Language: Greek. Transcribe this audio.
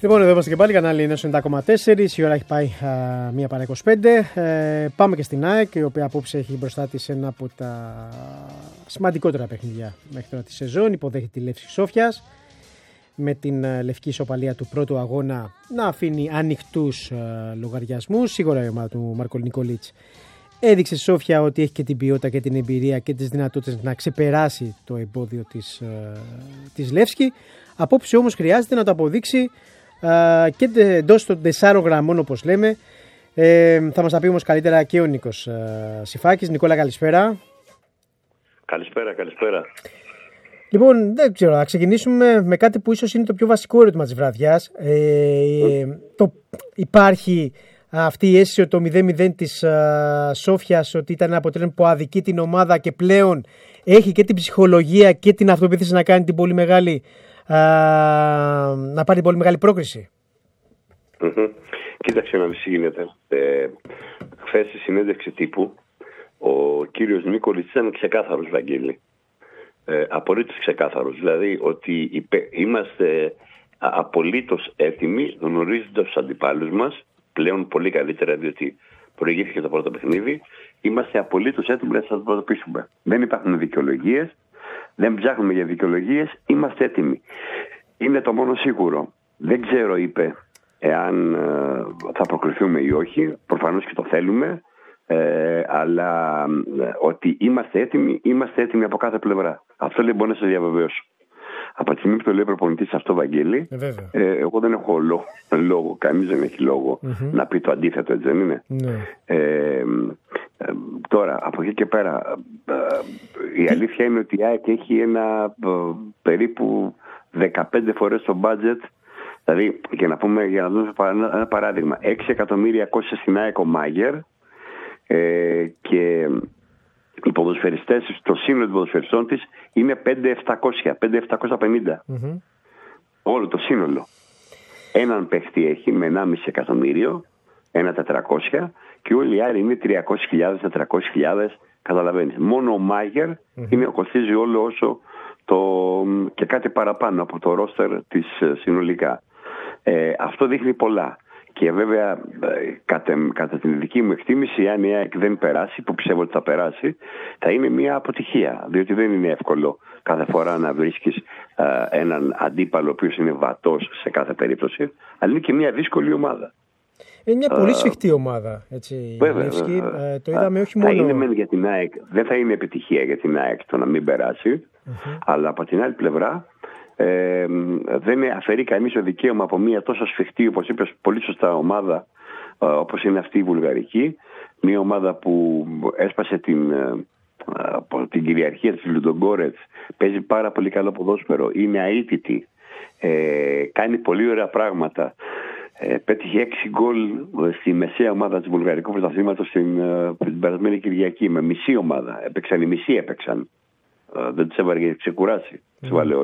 Λοιπόν, εδώ είμαστε και πάλι, κανάλι είναι στο 90,4, η ώρα έχει πάει 1 παρά 25. Πάμε και στην ΑΕΚ, η οποία απόψε έχει μπροστά της ένα από τα σημαντικότερα παιχνίδια μέχρι τώρα τη σεζόν. Υποδέχεται τη Λεύσκη Σόφιας, με την λευκή ισοπαλία του πρώτου αγώνα να αφήνει ανοιχτούς λογαριασμούς. Σίγουρα η ομάδα του Μάρκο Νικολίτς έδειξε στη Σόφια ότι έχει και την ποιότητα και την εμπειρία και τις δυνατότητες να ξεπεράσει το εμπόδιο της Λεύσκη. Απόψε όμως χρειάζεται να το αποδείξει και εντός των 4 γραμμών, όπως λέμε. Θα μας τα πει όμως καλύτερα και ο Νίκος Σιφάκης. Νικόλα, καλησπέρα. Καλησπέρα. Λοιπόν, δεν ξέρω, να ξεκινήσουμε με κάτι που ίσως είναι το πιο βασικό ερώτημα της βραδιάς. Υπάρχει αυτή η αίσθηση ότι το 0-0 της Σόφιας, ότι ήταν ένα αποτέλεσμα που αδικεί την ομάδα και πλέον έχει και την ψυχολογία και την αυτοπεποίθηση να κάνει την πολύ μεγάλη, να πάρει την πολύ μεγάλη πρόκριση. Κοίταξε να δεις τι γίνεται. Χθες στη συνέντευξη τύπου ο κύριος Νίκολιτς ήταν ξεκάθαρος, Βαγγέλη. Απολύτως ξεκάθαρος. Δηλαδή ότι είμαστε απολύτως έτοιμοι, γνωρίζοντας τους αντιπάλους μας πλέον πολύ καλύτερα, διότι προηγήθηκε το πρώτο παιχνίδι. Είμαστε απολύτως έτοιμοι να σας αντιμετωπίσουμε. Δεν υπάρχουν δικαιολογίες, δεν ψάχνουμε για δικαιολογίες, είμαστε έτοιμοι. Είναι το μόνο σίγουρο. Δεν ξέρω, είπε, εάν θα προκριθούμε ή όχι. Προφανώς και το θέλουμε, αλλά ότι είμαστε έτοιμοι από κάθε πλευρά. Αυτό λέει, μπορεί να σας διαβεβαιώσω. Από τη στιγμή που το λέει ο προπονητής αυτό, Βαγγέλη, εγώ δεν έχω λόγο, κανείς δεν έχει λόγο να πει το αντίθετο, έτσι δεν είναι? Τώρα, από εκεί και πέρα, η αλήθεια είναι ότι η ΑΕΚ έχει ένα περίπου 15 φορές το budget. Δηλαδή, για να δούμε ένα παράδειγμα, 6 εκατομμύρια κόστησε στην ΑΕΚ ο Μάγερ, και οι ποδοσφαιριστές, το σύνολο των ποδοσφαιριστών της είναι 5.750. Όλο το σύνολο. Έναν παίχτη έχει με 1,5 εκατομμύριο, 1.400, και όλοι οι άλλοι είναι 300.000, 400.000. Καταλαβαίνεις. Μόνο ο Μάγερ κοστίζει όλο όσο και κάτι παραπάνω από το ρόστερ της συνολικά. Αυτό δείχνει πολλά. Και βέβαια, κατά την δική μου εκτίμηση, αν η ΑΕΚ δεν περάσει, που πιστεύω ότι θα περάσει, θα είναι μια αποτυχία. Διότι δεν είναι εύκολο κάθε φορά να βρίσκεις έναν αντίπαλο ο οποίος είναι βατός σε κάθε περίπτωση, αλλά είναι και μια δύσκολη ομάδα. Είναι μια πολύ σφιχτή ομάδα. Έτσι, βέβαια. Το είδαμε όχι μόνο. Θα είναι για την ΑΕΚ, δεν θα είναι επιτυχία για την ΑΕΚ το να μην περάσει, αλλά από την άλλη πλευρά, δεν αφαιρεί κανείς το δικαίωμα από μια τόσο σφιχτή, όπως είπες πολύ σωστά, ομάδα όπως είναι αυτή η βουλγαρική, μια ομάδα που έσπασε την κυριαρχία της Λουντογκόρετς, παίζει πάρα πολύ καλό ποδόσφαιρο, είναι αίτητη, κάνει πολύ ωραία πράγματα, πέτυχε 6 γκολ στη μεσαία ομάδα της βουλγαρικού πρωταθλήματος την περασμένη Κυριακή, με μισή ομάδα, οι μισοί έπαιξαν, δεν τους έβαρε γιατί ξεκουράσει, τους βάλε